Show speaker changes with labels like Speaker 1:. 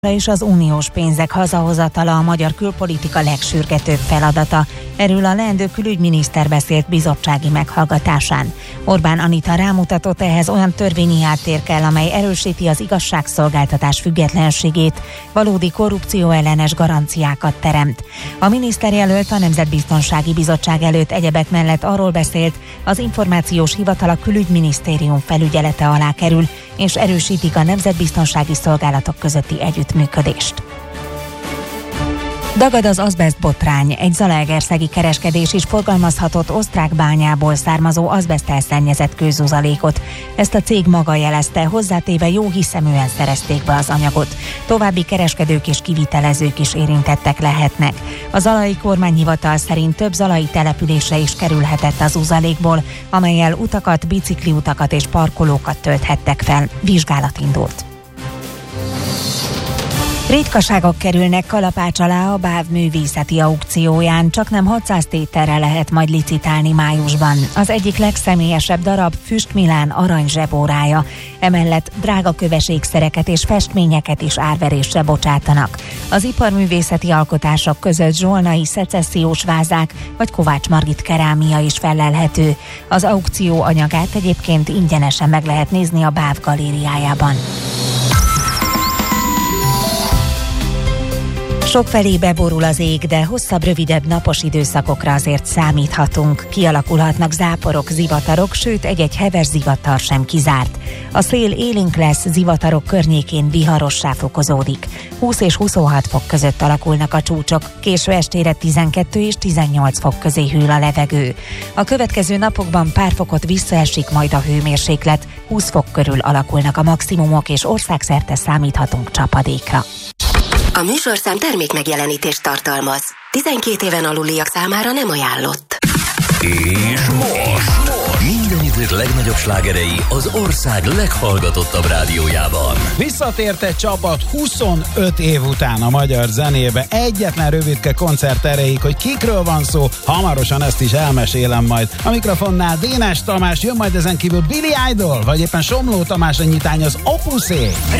Speaker 1: és az uniós pénzek hazahozatala a magyar külpolitika legsürgetőbb feladata. Erről a leendő külügyminiszter beszélt bizottsági meghallgatásán. Orbán Anita rámutatott, ehhez olyan törvényi háttér kell, amely erősíti az igazságszolgáltatás függetlenségét, valódi korrupcióellenes garanciákat teremt. A miniszterjelölt a Nemzetbiztonsági Bizottság előtt egyebek mellett arról beszélt, az információs hivatal a külügyminisztérium felügyelete alá kerül, és erősítik a nemzetbiztonsági szolgálatok közötti együttműködést. Dagad az azbeszt botrány. Egy zalaegerszegi kereskedés is forgalmazhatott osztrák bányából származó azbeszttel szennyezett kőzuzalékot. Ezt a cég maga jelezte, hozzátéve jó hiszeműen szerezték be az anyagot. További kereskedők és kivitelezők is érintettek lehetnek. A zalai kormányhivatal szerint több zalai településre is kerülhetett az uzalékból, amellyel utakat, bicikliutakat és parkolókat tölthettek fel. Vizsgálat indult. Ritkaságok kerülnek kalapács alá a BÁV művészeti aukcióján, csaknem 600 tételre lehet majd licitálni májusban. Az egyik legszemélyesebb darab Füst Milán arany zsebórája. Emellett drága köveségszereket és festményeket is árverésre bocsátanak. Az iparművészeti alkotások között zsolnai szecessziós vázák vagy Kovács Margit kerámia is fellelhető. Az aukció anyagát egyébként ingyenesen meg lehet nézni a BÁV galériájában. Sokfelé beborul az ég, de hosszabb, rövidebb napos időszakokra azért számíthatunk. Kialakulhatnak záporok, zivatarok, sőt egy-egy heves zivatar sem kizárt. A szél élénk lesz, zivatarok környékén viharossá fokozódik. 20 és 26 fok között alakulnak a csúcsok, késő estére 12 és 18 fok közé hűl a levegő. A következő napokban pár fokot visszaesik majd a hőmérséklet, 20 fok körül alakulnak a maximumok, és országszerte számíthatunk csapadékra.
Speaker 2: A műsorszám termékmegjelenítést tartalmaz. 12 éven aluliak számára nem ajánlott.
Speaker 3: És most minden idők legnagyobb slágerei az ország leghallgatottabb rádiójában.
Speaker 4: Visszatért egy csapat 25 év után a magyar zenébe. Egyetlen rövidke koncert erejéig, hogy kikről van szó, hamarosan ezt is elmesélem majd. A mikrofonnál Dénes Tamás, jön majd ezen kívül Billy Idol, vagy éppen Somló Tamás a nyitány az Opusé.